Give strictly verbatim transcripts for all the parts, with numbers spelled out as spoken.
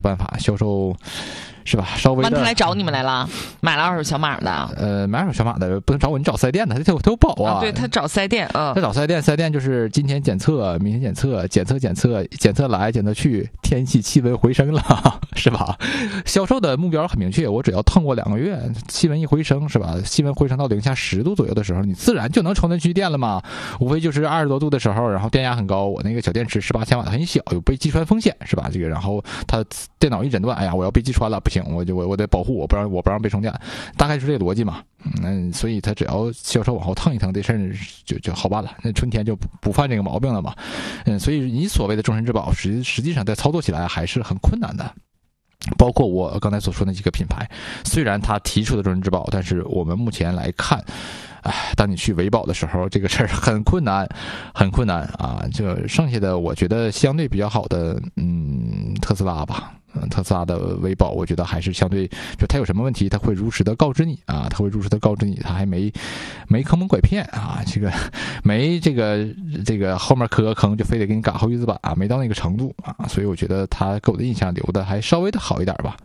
办法，销售是吧？稍微的。 完他来找你们来了，买了二手小马的。 呃，买二手小马的不能找我，你找四 S店的，他有他有保啊。 啊对他找四 S店，嗯， 他找四 S店，四 S店就是今天检测，明天检测，检测检测，检测来检测去，天气气温回升了，是吧？销售的目标很明确，我只要趟过两个月，气温一回升，是吧？气温回升到零下十度左右的时候，你自然就能充电去电了嘛。无非就是二十多度的时候，然后电压很高，我那个小电池十八千瓦的很小，有被击穿风险，是吧？这个然后他电脑一诊断，哎呀，我要被击穿了，不行，我就我我得保护我，不让我不让被充电，大概就是这个逻辑嘛。嗯，所以他只要销售往后腾一腾，这事儿就就好办了。那春天就不不犯这个毛病了嘛。嗯，所以你所谓的终身质保，实实际上在操作起来还是很困难的。包括我刚才所说的几个品牌，虽然他提出的终身质保，但是我们目前来看，哎，当你去维保的时候，这个事儿很困难，很困难啊。这剩下的我觉得相对比较好的，嗯，特斯拉吧。嗯，特斯拉的维保，我觉得还是相对，就它有什么问题，它会如实的告知你啊，它会如实的告知你，它还没没坑蒙拐骗啊，这个没这个这个后面磕个坑就非得给你嘎后翼子板啊，没到那个程度啊，所以我觉得它给我的印象留的还稍微的好一点吧。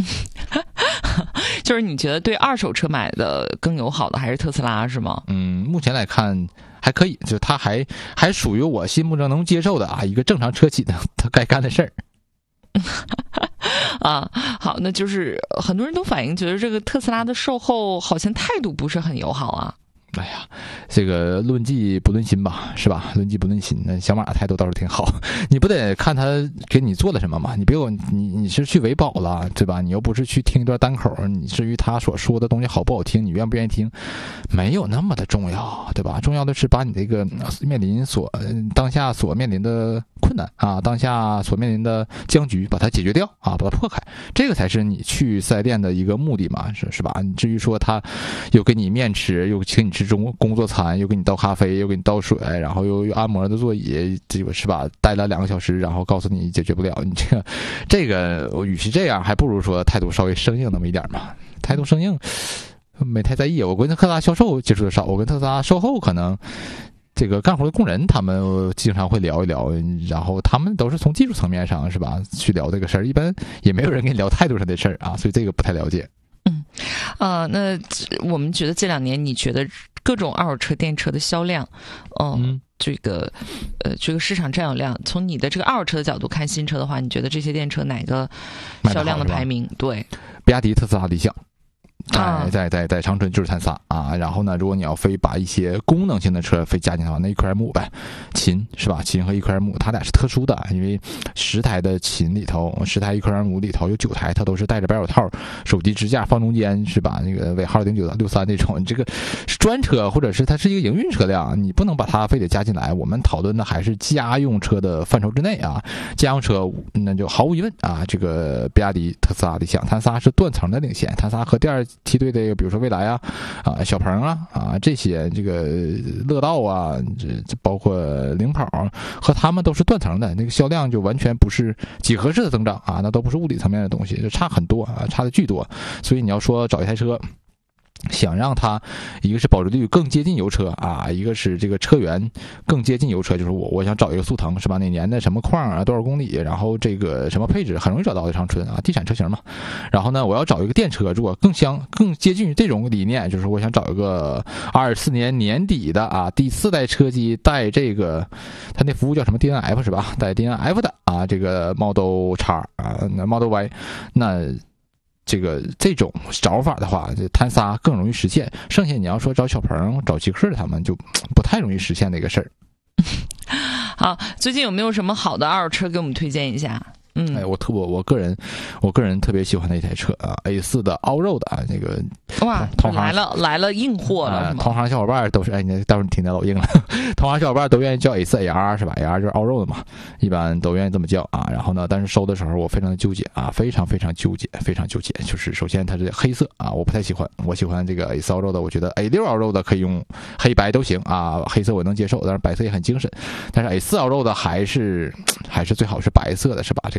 就是你觉得对二手车买的更友好的还是特斯拉是吗？ 嗯，目前来看还可以，就它还还属于我心目中能接受的啊，一个正常车企的它该干的事儿。 啊，好，那就是很多人都反映觉得这个特斯拉的售后好像态度不是很友好啊。 哎呀，这个论迹不论心吧，是吧？论迹不论心，那小马态度倒是挺好。你不得看他给你做了什么吗？你别我你你是去维保了，对吧？你又不是去听一段单口，你至于他所说的东西好不好听，你愿不愿意听，没有那么的重要，对吧？重要的是把你这个面临所当下所面临的困难啊，当下所面临的僵局，把它解决掉啊，把它破开，这个才是你去四 S店的一个目的嘛，是是吧？你至于说他又给你面吃，又请你吃中工作餐，又给你倒咖啡，又给你倒水，然后又又按摩的座椅，这个是吧？待了两个小时，然后告诉你解决不了，你这个这个，我与其这样，还不如说态度稍微生硬那么一点嘛。态度生硬，没太在意。我跟特斯拉销售接触的少，我跟特斯拉售后可能这个干活的工人，他们经常会聊一聊，然后他们都是从技术层面上是吧去聊这个事儿，一般也没有人跟你聊态度上的事儿啊，所以这个不太了解。 嗯，呃，那我们觉得这两年，你觉得各种二手车电车的销量，呃、嗯，这个，呃，这个市场占有量，从你的这个二手车的角度看新车的话，你觉得这些电车哪个销量的排名？对， 比亚迪、特斯拉、理想。在在在在长春就是它仨啊，然后呢，如果你要非把一些功能性的车非加进的话，那 E Q M 五呗，秦是吧？秦和 E Q M 五它俩是特殊的，因为十台的秦里头，十台 E Q M 五里头有九台它都是带着白手套，手机支架放中间是吧？那个尾号零九六三那种，这个是专车或者是它是一个营运车辆，你不能把它非得加进来。我们讨论的还是家用车的范畴之内啊，家用车那就毫无疑问啊，这个比亚迪、特斯拉、理想，它仨是断层的领先，它仨和第二梯队的，比如说蔚来啊、啊小鹏啊、啊这些，这个乐道啊，这这包括领跑，和他们都是断层的，那个销量就完全不是几何式的增长啊，那都不是物理层面的东西，就差很多啊，差的巨多。所以你要说找一台车，想让它一个是保值率更接近油车啊，一个是这个车源更接近油车，就是我我想找一个速腾是吧？哪年的什么况啊，多少公里，然后这个什么配置，很容易找到的长春啊，地产车型嘛。然后呢，我要找一个电车，如果更相更接近于这种理念，就是我想找一个二四年年底的啊，第四代车机带这个它那服务叫什么 D N F 是吧？带 D N F 的啊，这个 Model X 啊，那 Model Y 那。这个这种找法的话，这摊仨更容易实现。剩下你要说找小鹏、找极客，他们就不太容易实现那个事儿。 好，最近有没有什么好的二手车给我们推荐一下？嗯， 哎，我特我我个人，我个人特别喜欢的一台车啊 ，A 四 的 Allroad 啊，那个哇，来了来了硬货了， 呃、同行小伙伴都是哎，你待会儿你听见老硬了，同行小伙伴都愿意叫 A 四 A R 是吧 ？A R 就是 Allroad 嘛，一般都愿意这么叫啊。然后呢，但是收的时候我非常的纠结啊，非常非常纠结，非常纠结。就是首先它是黑色啊，我不太喜欢，我喜欢这个 A 四 Allroad，我觉得 A 六 Allroad 可以用黑白都行啊，黑色我能接受，但是白色也很精神。但是 A 四 Allroad 还是还是最好是白色的是吧？这个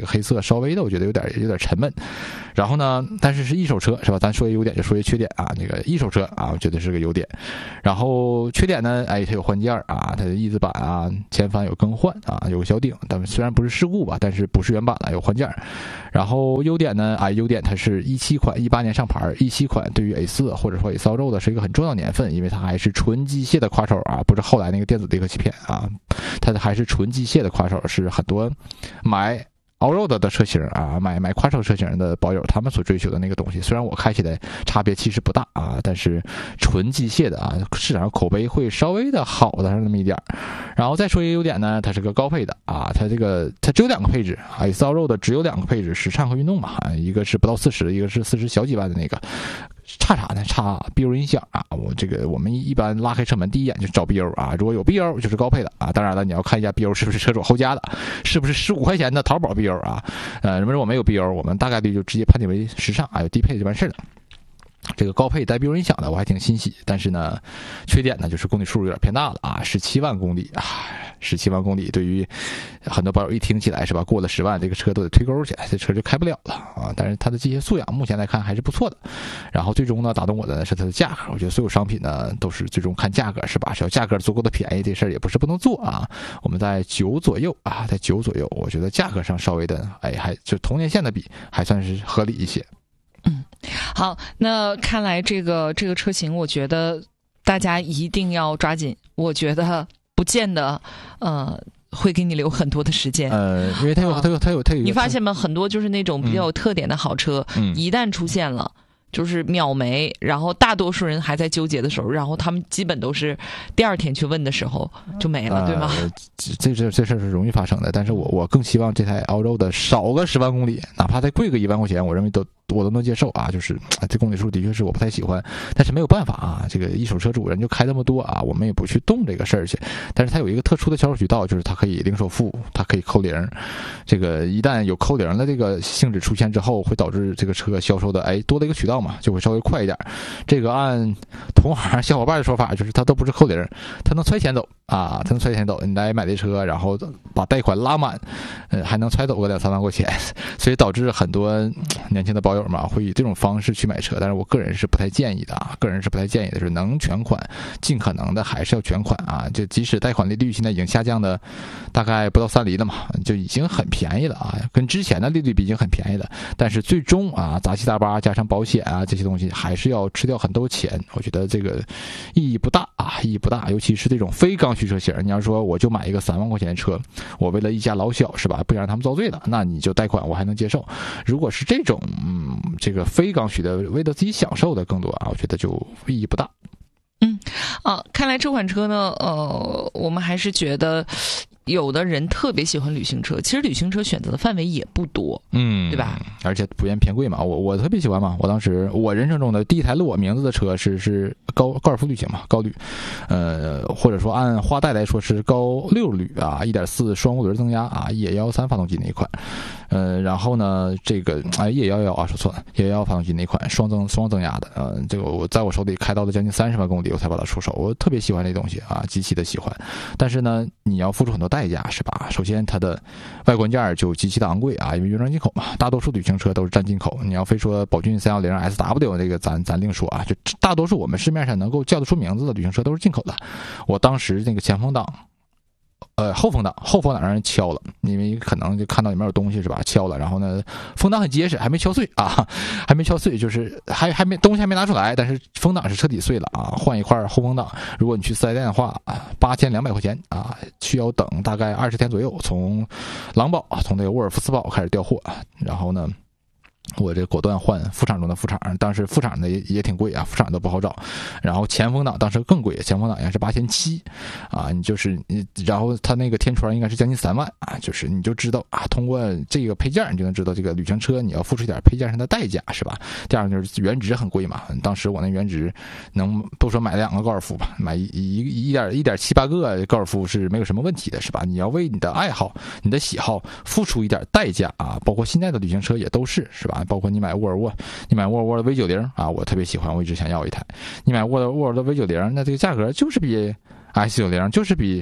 个黑色稍微的我觉得有点有点沉闷。然后呢，但是是一手车是吧？咱说优点就说缺点啊，这个一手车啊，我觉得是个优点。然后缺点呢，哎，它有换件啊，它的翼子板啊，前帆有更换啊，有个小顶，但虽然不是事故吧，但是不是原版了，有换件。然后优点呢，哎，优点它是一七款，一八年上牌，一七款对于 A 四 或者说 A 四 Allroad 的是一个很重要的年份，因为它还是纯机械的跨手啊，不是后来那个电子离合器片啊，它还是纯机械的跨手，是很多买Allroad 的车型啊，买买跨手车型的保友他们所追求的那个东西。虽然我开起来差别其实不大啊，但是纯机械的啊，市场上口碑会稍微的好的那么一点。然后再说一个优点呢，它是个高配的啊，它这个它只有两个配置 ，A 四 Allroad 只有两个配置，时尚和运动嘛，一个是不到四十，一个是四十小几万的那个。差啥呢？差 B O 音响啊！我这个我们一般拉开车门第一眼就找 B O 啊，如果有 B O 就是高配的啊。当然了，你要看一下 B O 是不是车主后加的，是不是十五块钱的淘宝 B O 啊？呃，如果没有 B O， 我们大概率就直接判定为时尚啊，有低配就完事了。这个高配带 B O 音响的我还挺欣喜，但是呢，缺点呢就是公里数有点偏大了啊，十七万公里啊，十七万公里对于很多保友一听起来是吧，过了十万这个车都得推钩去，这车就开不了了啊。但是它的机械素养目前来看还是不错的。然后最终呢，打动我的是它的价格，我觉得所有商品呢都是最终看价格是吧？只要价格足够的便宜，这事儿也不是不能做啊。我们在九左右啊，在九左右，我觉得价格上稍微的哎，还就同年限的比还算是合理一些。 嗯，好，那看来这个这个车型，我觉得大家一定要抓紧。我觉得不见得，呃，会给你留很多的时间。 呃，因为它有它有它有它有， 你发现吗？很多就是那种比较有特点的好车， 嗯、 一旦出现了。就是秒没，然后大多数人还在纠结的时候，然后他们基本都是第二天去问的时候就没了， 呃、 对吗？ 这这这事儿是容易发生的，但是我我更希望这台 Allroad 少个十万公里，哪怕再贵个一万块钱，我认为都我都能接受啊。就是这公里数的确是我不太喜欢，但是没有办法啊，这个一手车主人就开那么多啊，我们也不去动这个事儿去。但是它有一个特殊的销售渠道，就是它可以零首付，它可以扣零。这个一旦有扣零的这个性质出现之后，会导致这个车销售的哎多了一个渠道嘛，就会稍微快一点。这个按同行小伙伴的说法，就是它都不是扣零，它能揣钱走啊，它能揣钱走。你来买这车，然后把贷款拉满，呃，还能揣走个两三万块钱，所以导致很多年轻的保友嘛会以这种方式去买车。但是我个人是不太建议的啊，个人是不太建议的，是能全款，尽可能的还是要全款啊。就即使贷款利率现在已经下降的大概不到三厘了嘛，就已经很便宜了啊，跟之前的利率比已经很便宜了。但是最终啊，杂七杂八加上保险啊这些东西，还是要吃掉很多钱。我觉得这个意义不大啊，意义不大。尤其是这种非刚需车型，你要说我就买一个三万块钱的车，我为了一家老小是吧，不想让他们遭罪了，那你就贷款我还能接受。如果是这种嗯这个非刚需的，为了自己享受的更多啊，我觉得就意义不大。 嗯，啊，看来这款车呢，呃，我们还是觉得有的人特别喜欢旅行车，其实旅行车选择的范围也不多， 嗯， 对吧？ 而且普遍偏贵嘛，我我特别喜欢嘛。我当时我人生中的第一台落我名字的车是是高高尔夫旅行嘛，高旅，呃，或者说按花带来说是高六旅啊，一点四双涡轮增压啊，野幺三发动机那一款。呃，然后呢，这个哎，野幺幺啊，说错了，野幺幺发动机那款双增双增压的，呃，这个我在我手里开到了将近三十万公里，我才把它出手。我特别喜欢这东西啊，极其的喜欢。但是呢，你要付出很多代价，是吧？首先，它的外观件就极其的昂贵啊，因为原装进口嘛，大多数旅行车都是占进口。你要非说宝骏三一零 S W 这个，咱咱另说啊，就大多数我们市面上能够叫得出名字的旅行车都是进口的。我当时那个前风挡。呃，后风挡后风挡让人敲了，因为可能就看到里面有东西是吧？敲了，然后呢，风挡很结实，还没敲碎啊，还没敲碎，就是还还没东西还没拿出来，但是风挡是彻底碎了啊！换一块后风挡，如果你去四 S 店的话，八千两百块钱啊，需要等大概二十天左右，从狼堡从那个沃尔夫斯堡开始调货，然后呢。我这果断换副厂中的副厂，当时副厂的也也挺贵啊，副厂都不好找。然后前风挡当时更贵，前风挡应该是八千七啊，你就是你，然后它那个天窗应该是将近三万啊，就是你就知道啊，通过这个配件你就能知道这个旅行车你要付出一点配件上的代价是吧？第二就是原值很贵嘛，当时我那原值能不说买两个高尔夫吧，买一一一点一点七八个高尔夫是没有什么问题的，是吧？你要为你的爱好、你的喜好付出一点代价啊，包括现在的旅行车也都是，是吧？包括你买沃尔沃，你买沃尔沃的 V 九十 啊，我特别喜欢，我一直想要一台。你买沃尔沃的 V 九十，那这个价格就是比 S 九十就是比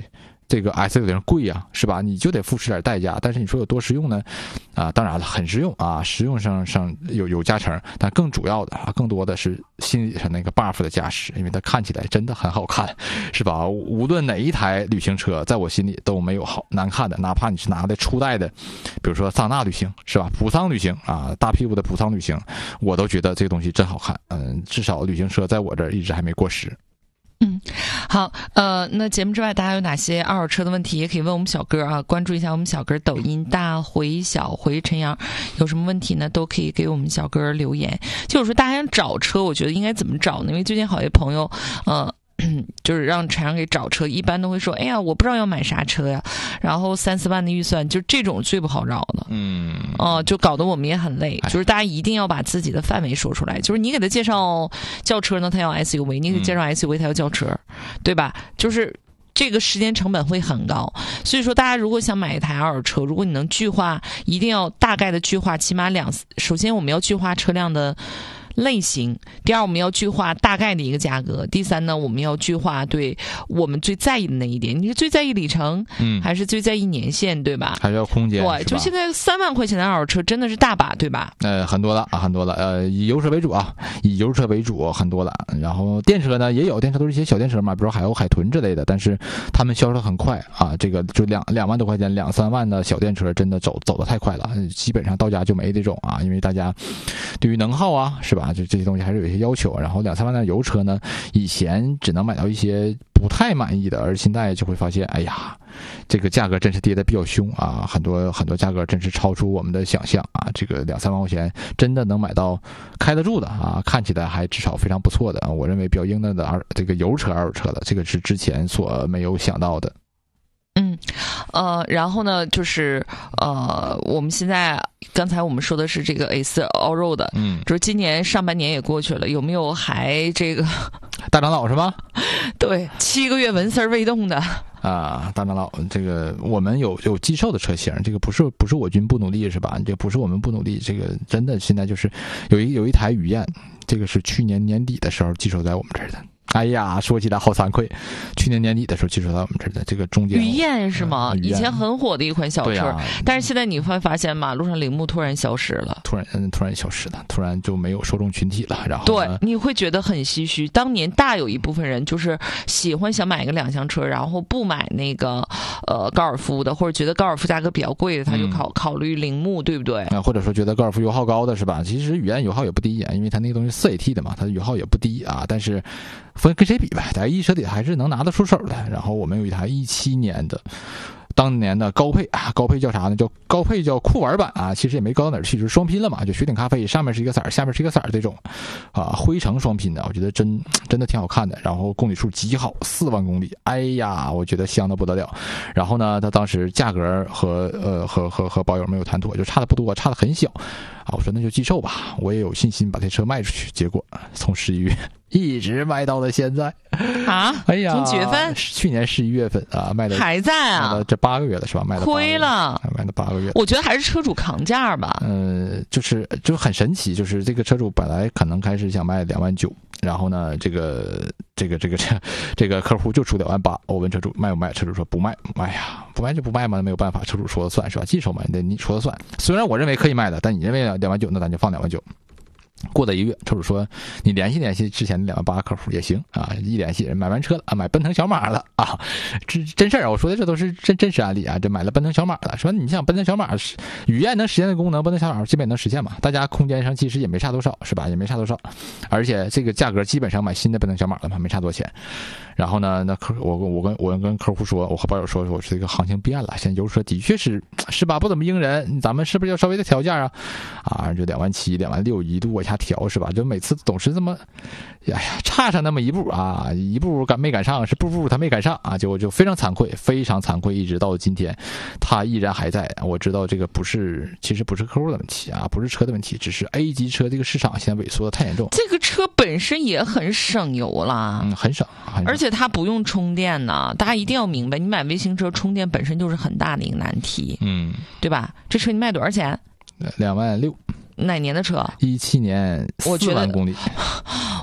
这个 S 六零贵呀、啊，是吧？你就得付出点代价。但是你说有多实用呢？啊，当然了，很实用啊，实用上上有有加成，但更主要的啊，更多的是心理上那个 buff 的加持，因为它看起来真的很好看，是吧？无论哪一台旅行车，在我心里都没有好难看的，哪怕你是拿的初代的，比如说桑塔旅行，是吧？普桑旅行啊，大屁股的普桑旅行，我都觉得这个东西真好看。嗯，至少旅行车在我这儿一直还没过时。 嗯，好，呃，那节目之外，大家有哪些二手车的问题，也可以问我们小哥啊，关注一下我们小哥抖音大回小回陈阳，有什么问题呢，都可以给我们小哥留言。就是说，大家想找车，我觉得应该怎么找呢？因为最近好些朋友，呃。就是让陈阳给找车，一般都会说：“哎呀，我不知道要买啥车呀。”然后三四万的预算，就这种最不好找的。 嗯， 哦、呃，就搞得我们也很累。就是大家一定要把自己的范围说出来。就是你给他介绍轿车呢，他要 S U V； 你给他介绍 S U V， 他要轿车，对吧？就是这个时间成本会很高。所以说，大家如果想买一台二手车，如果你能具化，一定要大概的具化，起码两。首先，我们要具化车辆的类型，第二我们要具化大概的一个价格，第三呢我们要具化对我们最在意的那一点，你是最在意里程，嗯，还是最在意年限，对吧？ 还是要空间， 对，就现在三万块钱的二手车真的是大把，对吧？ 呃，很多了啊，很多了，呃，以油车为主啊，以油车为主很多了，然后电车呢也有，电车都是一些小电车嘛，比如海鸥、海豚之类的，但是他们销售很快啊，这个就两两万多块钱、两三万的小电车真的走走得太快了，基本上到家就没这种啊，因为大家对于能耗啊，是吧？就这些东西还是有一些要求。然后两三万的油车呢，以前只能买到一些不太满意的，而现在就会发现，哎呀，这个价格真是跌得比较凶啊！很多很多价格真是超出我们的想象啊！这个两三万块钱真的能买到开得住的啊，看起来还至少非常不错的，我认为比较硬的的二这个油车、二手车的，这个是之前所没有想到的。 嗯，呃，然后呢，就是呃，我们现在刚才我们说的是这个 A 四 Allroad， 嗯，就是今年上半年也过去了，有没有还这个大长老是吗？ 对，七个月纹丝未动的啊，大长老，这个我们有有寄售的车型，这个不是不是我军不努力是吧？这不是我们不努力，这个真的现在就是有一有一台雨燕，这个是去年年底的时候寄售在我们这儿的。哎呀，说起来好惭愧，去年年底的时候寄售到我们这儿的这个中间。 雨燕是吗？ 嗯、 以前很火的一款小车、啊，但是现在你会发现马路上铃木突然消失了， 突然嗯突然消失了，突然就没有受众群体了。然后对，你会觉得很唏嘘。当年大有一部分人就是喜欢想买一个两厢车，然后不买那个呃高尔夫的，或者觉得高尔夫价格比较贵的，他就考、嗯、考虑铃木，对不对？ 啊，或者说觉得高尔夫油耗高的是吧？其实雨燕油耗也不低啊，因为它那个东西四 A T 的嘛，它的油耗也不低啊，但是。分跟谁比呗？在一车底还是能拿得出手的。然后我们有一台一七年的，当年的高配啊，高配叫啥呢？叫高配叫酷玩版啊，其实也没高到哪儿去，就是双拼了嘛，就雪顶咖啡上面是一个色儿，下面是一个色儿这种，啊，灰橙双拼的，我觉得真真的挺好看的。然后公里数极好，四万公里，哎呀，我觉得香的不得了。然后呢，它当时价格和呃和和和保有没有谈妥，就差的不多，差的很小。啊，我说那就寄售吧，我也有信心把这车卖出去。结果从十一月一直卖到了现在啊！ 哎呀， 从几月份？ 去年十一月份啊，卖的还在啊， 卖这八个月了是吧？卖的亏了， 卖的八个月。 我觉得还是车主扛价吧。 嗯、呃，就是就很神奇，就是这个车主本来可能开始想卖两万九，然后呢，这个这个这个这这个客户就出两万八，我问车主卖不卖，车主说不卖。哎呀，不卖就不卖嘛，没有办法，车主说了算是吧？寄售嘛，得你说了算。虽然我认为可以卖的，但你认为两万九，那咱就放两万九。过了一个月，车主说你联系联系之前的两万八客户也行啊，一联系买完车了啊，买奔腾小马了啊，这真事儿啊！我说的这都是真真实案例啊，这买了奔腾小马了。说你想奔腾小马雨燕能实现的功能，奔腾小马基本能实现嘛？大家空间上其实也没差多少，是吧？也没差多少，而且这个价格基本上买新的奔腾小马了嘛，没差多钱。然后呢，那客我我跟我跟客户说，我和保友说，我这个行情变了，现在油车的确是是吧，不怎么应人，咱们是不是要稍微的调价啊？啊，就两万七、两万六一度往下调是吧？就每次总是这么，哎呀，差上那么一步啊，一步赶没赶上，是步步他没赶上啊，就就非常惭愧，非常惭愧，一直到今天，他依然还在。我知道这个不是，其实不是客户的问题啊，不是车的问题，只是 A 级车这个市场现在萎缩的太严重。 这个车本身也很省油啦， 嗯，很省，很省， 而且它不用充电呢。大家一定要明白，你买微型车充电本身就是很大的一个难题，嗯，对吧？这车你卖多少钱？ 两万六。 哪年的车？ 一七年，四万公里。 我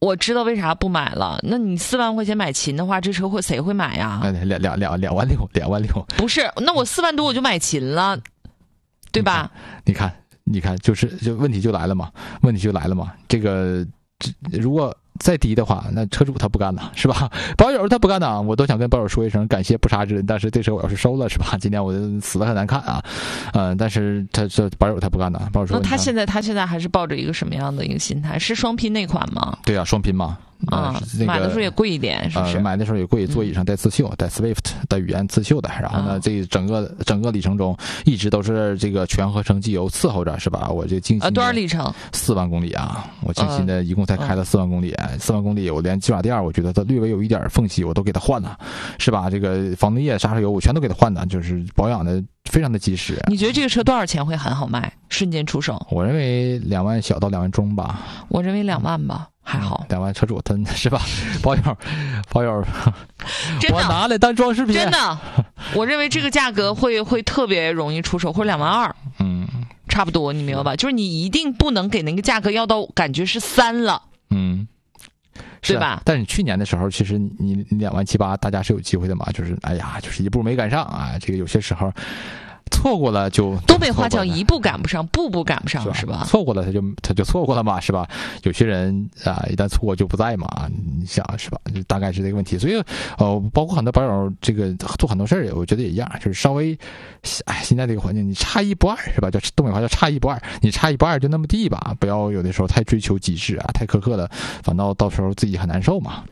我知道为啥不买了。那你四万块钱买秦的话，这车会谁会买呀？ 两两两两万六，两万六。 不是，那我四万多我就买秦了，对吧？ 你看，你看，就是就问题就来了嘛，问题就来了嘛。这个如果再低的话，那车主他不干呐，是吧？保友他不干呐，我都想跟保友说一声感谢不杀之恩，但是这车我要是收了，是吧？今天我死得很难看啊，嗯、呃，但是他这保友他不干呐，保友说那他现在他现在还是抱着一个什么样的一个心态？是双拼那款吗？ 对啊，双拼嘛。 啊、呃那个，买的时候也贵一点，是不是？ 呃、买的时候也贵，座椅上带刺绣，嗯、带 Swift 的语言刺绣的。然后呢，啊、这整个整个里程中一直都是这个全合成机油伺候着，是吧？我这精心啊，多少里程？ 四万公里啊！我精心的一共才开了四万公里，四、呃、万公里，我连机瓦垫我觉得它略微有一点缝隙，我都给它换了，是吧？这个防冻液、刹车油我全都给它换了，就是保养的非常的及时。 你觉得这个车多少钱会很好卖？瞬间出手？ 我认为两万小到两万中吧。 我认为两万吧。还好， 两万车主他是吧？保友，保友，我拿来当装饰品。 真的，我认为这个价格会会特别容易出手，或者两万二，嗯，差不多，你明白吧？就是你一定不能给那个价格要到感觉是三了， 嗯， 对吧？ 但是去年的时候，其实你你两万七八，大家是有机会的嘛？就是哎呀，就是一步没赶上啊，这个有些时候。错过了就东北话叫一步赶不上，步步赶不上，是 吧, 是吧？ 错过了他就他就错过了嘛，是吧？有些人啊，一旦错过就不在嘛，你想是吧？大概是这个问题。所以呃，包括很多保友这个做很多事儿，我觉得也一样，就是稍微哎，现在这个环境你差一不二是吧？叫东北话叫差一不二，你差一不二就那么地吧，不要有的时候太追求极致啊，太苛刻了，反倒到时候自己很难受嘛。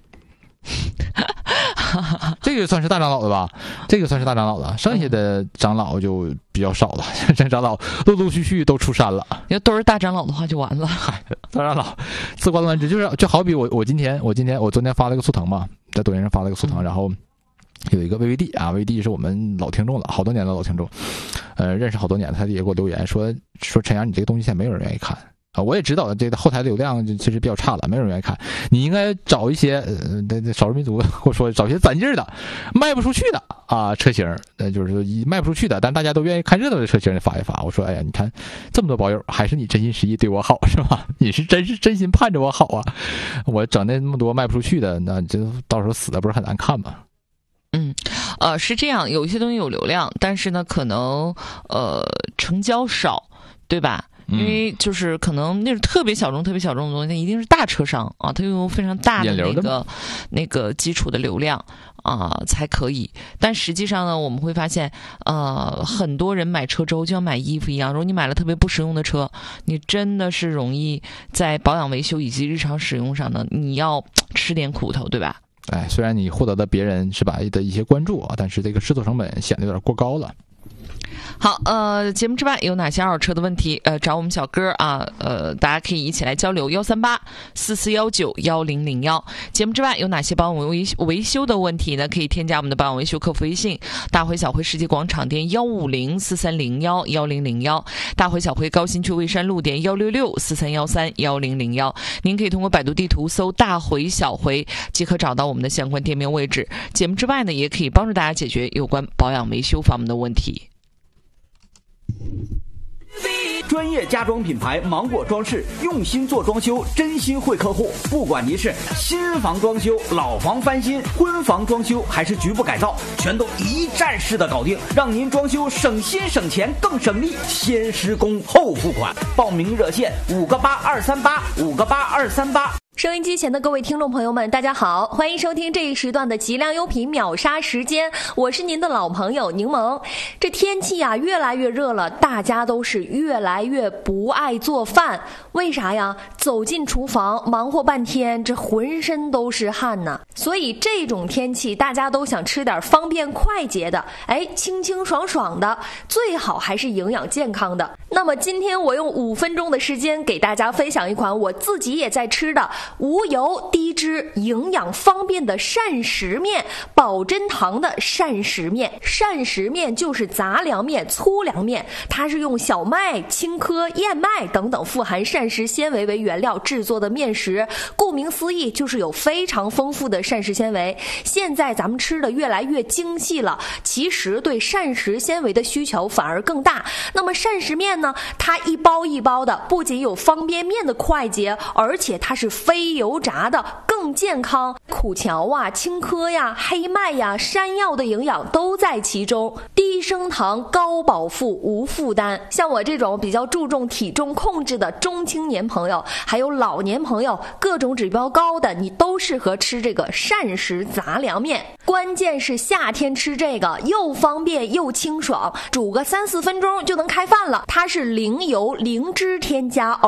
这个算是大长老的吧？这个算是大长老的，剩下的长老就比较少了。这长老陆陆续续都出山了。 要都是大长老的话就完了。 嗨，大长老自关乱之，就是就好比我我今天我今天我昨天发了个速腾嘛，在抖音上发了个速腾，嗯、然后有一个 V V D 啊 ，V V D 是我们老听众了，好多年的老听众，呃，认识好多年，他也给我留言说说陈阳，你这个东西现在没有人愿意看。啊，我也知道这个后台流量其实比较差了，没有人愿意看。你应该找一些呃，少数民族或者说找一些攒劲儿的、卖不出去的啊车型，呃，就是说卖不出去的，但大家都愿意看热闹的车型发一发。我说，哎呀，你看这么多保友，还是你真心实意对我好是吧？你是真是真心盼着我好啊！我整那么多卖不出去的，那就到时候死的不是很难看吗？ 嗯，呃，是这样，有一些东西有流量，但是呢，可能呃成交少，对吧？因为就是可能那是特别小众、特别小众的东西，它一定是大车商啊，它拥有非常大的那个那个基础的流量啊才可以。但实际上呢，我们会发现，呃，很多人买车之后就像买衣服一样，如果你买了特别不实用的车，你真的是容易在保养维修以及日常使用上呢，你要吃点苦头，对吧？ 哎，虽然你获得了别人是吧的一些关注啊，但是这个制作成本显得有点过高了。 好，呃，节目之外有哪些二手车的问题？呃，找我们小哥啊，呃，大家可以一起来交流。幺三八四四幺九幺零零幺。节目之外有哪些保养维维修的问题呢？可以添加我们的保养维修客服微信：大回小回世纪广场店幺五零四三零幺幺零零幺，大回小回高新区蔚山路店幺六六四三幺三幺零零幺。您可以通过百度地图搜“大回小回”即可找到我们的相关店面位置。节目之外呢，也可以帮助大家解决有关保养维修方面的问题。 专业家装品牌芒果装饰，用心做装修，真心惠客户。不管您是新房装修、老房翻新、婚房装修，还是局部改造，全都一站式的搞定，让您装修省心省钱更省力。先施工后付款，报名热线五个八二三八五个八二三八。 收音机前的各位听众朋友们，大家好，欢迎收听这一时段的极量优品秒杀时间，我是您的老朋友柠檬。这天气啊越来越热了，大家都是越来越不爱做饭，为啥呀？走进厨房忙活半天，这浑身都是汗呐。所以这种天气大家都想吃点方便快捷的，哎，清清爽爽的，最好还是营养健康的。那么今天我用五分钟的时间给大家分享一款我自己也在吃的无油低脂营养方便的膳食面，宝珍堂的膳食面。膳食面就是杂粮面、粗粮面，它是用小麦、青稞、燕麦等等富含膳食纤维为原料制作的面食，顾名思义就是有非常丰富的膳食纤维。现在咱们吃的越来越精细了，其实对膳食纤维的需求反而更大。那么膳食面呢，它一包一包的，不仅有方便面的快捷，而且它是非微油炸的更健康，苦荞啊、青稞呀、黑麦呀、山药的营养都在其中，低升糖、高饱腹、无负担。像我这种比较注重体重控制的中青年朋友，还有老年朋友，各种指标高的，你都适合吃这个膳食杂粮面。关键是夏天吃这个又方便又清爽，煮个三四分钟就能开饭了。它是零油零脂添加，